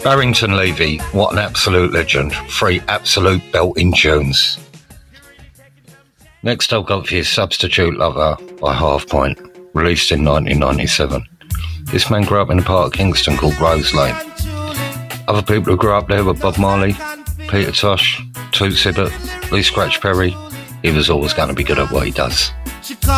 Barrington Levy, what an absolute legend. 3 absolute belting tunes. Next I've got for you Substitute Lover by Half Point, released in 1997. This man grew up in a part of Kingston called Rose Lane. Other people who grew up there were Bob Marley, Peter Tosh, Toots Hibbert, Lee Scratch Perry. He was always going to be good at what he does.